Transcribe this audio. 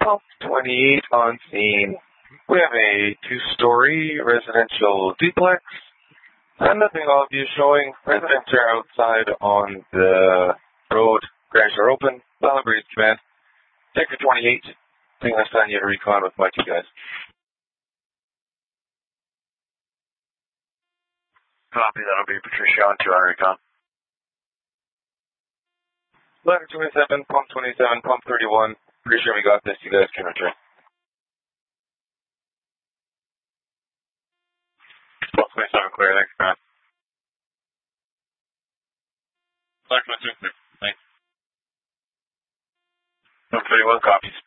Pump 28 on scene. We have a two-story residential duplex. Nothing obvious showing. Residents are outside on the road. Garages are open. Solid breeze command. Sector 28. I think I'll send you to recon with Mikey, guys. Copy. That'll be Patricia on 2 on recon. Ladder 27, Pump 27, Pump 31. Pretty sure we got this. You guys can return. Pump 27 clear. Thanks, man. Ladder 27 clear. Thanks. Pump 31 copies.